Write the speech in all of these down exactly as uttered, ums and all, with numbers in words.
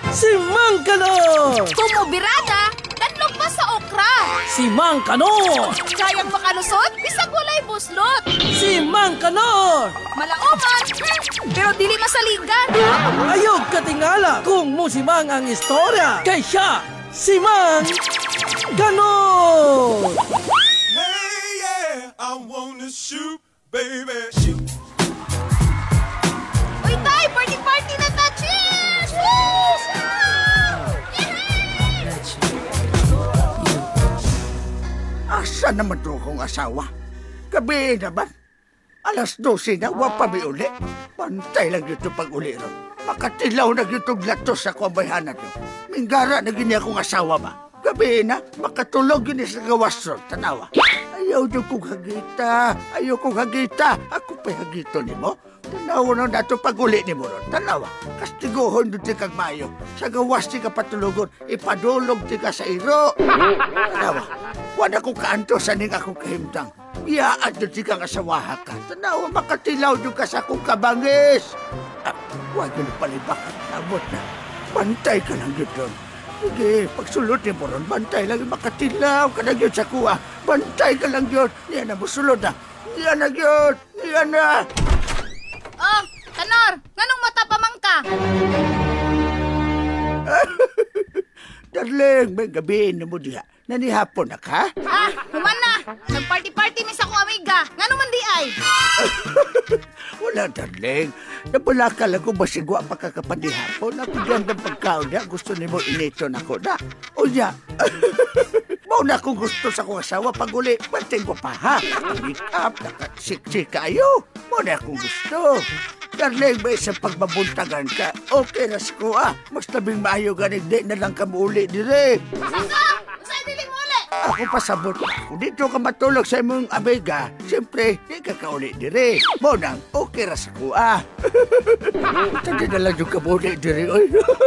Si Mang Kanor! Kumubirada, tatlog pa sa okra. Si Mang Kanor! Kayang makalusot, bisag walay buslot. Si Mang Kanor! Malauman, hmm, pero dili masaligan. Ayog katingala kung musimang ang istorya. Kay siya, si Mang Kanor! Hey, yeah, I wanna shoot, baby. Shoot. Uy, tay, party-party na ta. Cheers! Cheers! Asa naman to kong asawa? Gabi naman. Alas dose na, wapa may uli. Pantay lang dito pag uli ron. Makatilaw na dito glatos sa kabayhanan nyo. Minggara na gini akong asawa ba? Gabi na, makatulog gini sa gawas ron, tanawa. Ayaw nyo kong hagita, ayaw kong hagita. Ako pa'y hagito ni mo. Tanawa na nato pag uli ni mo ron, tanawa. Kastiguhon doon ti kag mayo. Sa gawas ti ka patulugon, ipadulog ti ka sa iro. Tanawa, wala ko kaanto sa ning akong kahimtang. Iyaan doon ti kang asawaha ka. Tanawa, makatilaw doon ka sa akong kabangis. Ah, huwag yun palibak. Nabot na. Bantay ka lang yun doon. Sige, pagsulot ni mo ron, bantay lang yun. Makatilaw ka lang yun sa kuha. Bantay ka lang yun. Yan na, musulod na. Yan na yun. Yan na. Oh, Kanor, nganong mata pa man ka? Darling, may gabihin na mo diha. Nanihapon na ka? Ah, human na. Nag-party-party mi sa kong amiga. Ngano man di ay? Wala, darling. Nabulaka lang ko basigwa pagkakapanihapon. Ako diyan ng pagkaon niya. Gusto ni mo inito na ko na. O niya. Mauna akong gusto sa kong asawa pag uli. Banting ko pa ha. Naka-make up, naka-sik-sik kayo. Mauna akong gusto. Darling, may isang pagbabuntagan ka. Okay na sa ko ah. Mas labing maayo ganing di na lang ka uli dire. Saka! Sa'y dili mo uli! Ako pasabot na. Kung dito ka matulog sa imong abega, siyempre, di ka kauli dire. Monang, okay ra sa ko ah. Tadi na lang yung kabuli dire. Oy.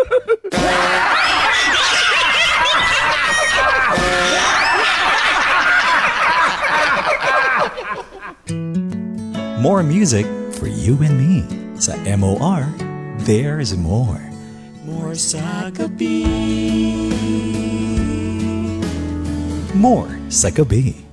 More music for you and me. Sa M O R, there's more. More sa gabi. More sa gabi.